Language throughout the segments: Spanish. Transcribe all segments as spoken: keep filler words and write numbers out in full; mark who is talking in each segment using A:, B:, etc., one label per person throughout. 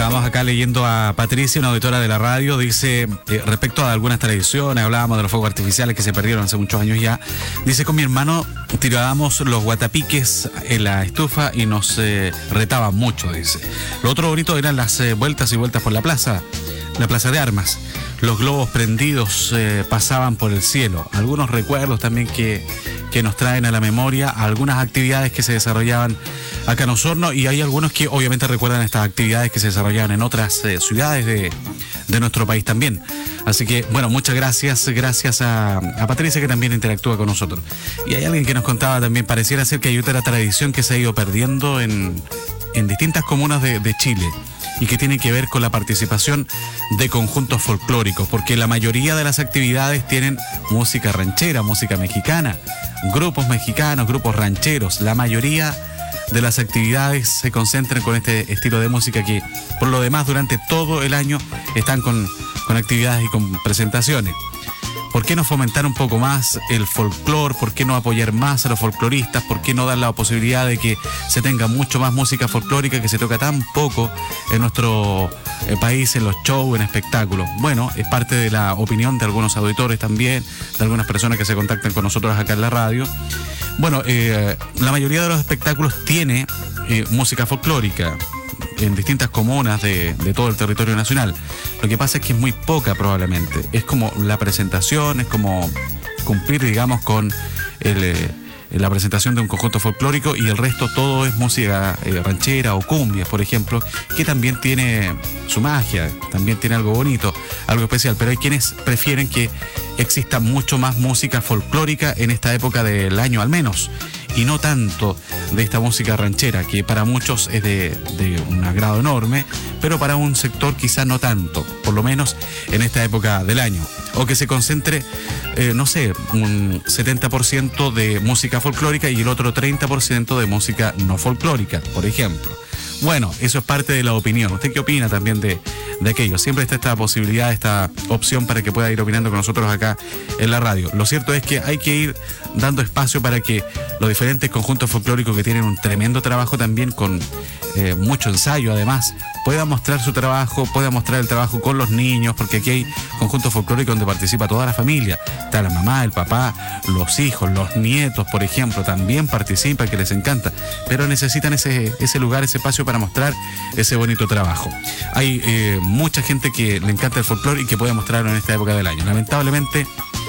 A: Estábamos acá leyendo a Patricia, una auditora de la radio, dice, eh, respecto a algunas tradiciones, hablábamos de los fuegos artificiales que se perdieron hace muchos años ya, dice, con mi hermano tirábamos los guatapiques en la estufa y nos eh, retaban mucho, dice. Lo otro bonito eran las eh, vueltas y vueltas por la plaza, la plaza de armas. Los globos prendidos eh, pasaban por el cielo. Algunos recuerdos también que, que nos traen a la memoria algunas actividades que se desarrollaban acá en Osorno, y hay algunos que obviamente recuerdan estas actividades que se desarrollaban en otras eh, ciudades de, de nuestro país también. Así que, bueno, muchas gracias, gracias a, a Patricia, que también interactúa con nosotros. Y hay alguien que nos contaba también, pareciera ser que hay otra tradición que se ha ido perdiendo en, en distintas comunas de, de Chile, y que tiene que ver con la participación de conjuntos folclóricos, porque la mayoría de las actividades tienen música ranchera, música mexicana, grupos mexicanos, grupos rancheros. La mayoría de las actividades se concentran con este estilo de música que, por lo demás, durante todo el año están con, con actividades y con presentaciones. ¿Por qué no fomentar un poco más el folclore? ¿Por qué no apoyar más a los folcloristas? ¿Por qué no dar la posibilidad de que se tenga mucho más música folclórica, que se toca tan poco en nuestro eh, país, en los shows, en espectáculos? Bueno, es parte de la opinión de algunos auditores también, de algunas personas que se contactan con nosotros acá en la radio. Bueno, eh, la mayoría de los espectáculos tiene eh, música folclórica en distintas comunas de, de todo el territorio nacional. Lo que pasa es que es muy poca probablemente. Es como la presentación, es como cumplir, digamos, con el, eh, la presentación de un conjunto folclórico, y el resto todo es música eh, ranchera o cumbias, por ejemplo, que también tiene su magia, también tiene algo bonito, algo especial. Pero hay quienes prefieren que exista mucho más música folclórica en esta época del año al menos, y no tanto de esta música ranchera, que para muchos es de, de un agrado enorme, pero para un sector quizá no tanto, por lo menos en esta época del año. O que se concentre, eh, no sé, un setenta por ciento de música folclórica y el otro treinta por ciento de música no folclórica, por ejemplo. Bueno, eso es parte de la opinión. ¿Usted qué opina también de, de aquello? Siempre está esta posibilidad, esta opción para que pueda ir opinando con nosotros acá en la radio. Lo cierto es que hay que ir dando espacio para que los diferentes conjuntos folclóricos, que tienen un tremendo trabajo también, con eh, mucho ensayo además, puedan mostrar su trabajo, puedan mostrar el trabajo con los niños, porque aquí hay conjuntos folclóricos donde participa toda la familia. Está la mamá, el papá, los hijos, los nietos, por ejemplo, también participan, que les encanta, pero necesitan ese, ese lugar, ese espacio para mostrar ese bonito trabajo. Hay eh, mucha gente que le encanta el folclore y que puede mostrarlo en esta época del año. Lamentablemente,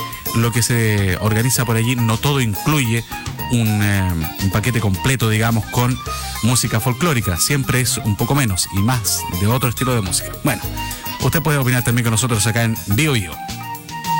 A: lo que se organiza por allí no todo incluye un, eh, un paquete completo, digamos, con música folclórica. Siempre es un poco menos y más de otro estilo de música. Bueno, usted puede opinar también con nosotros acá en Bio Bio.